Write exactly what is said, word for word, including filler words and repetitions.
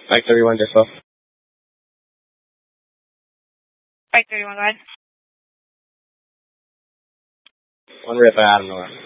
Mike thirty-one, Dispo. Mike thirty-one, go ahead. One rip, Adam Nora.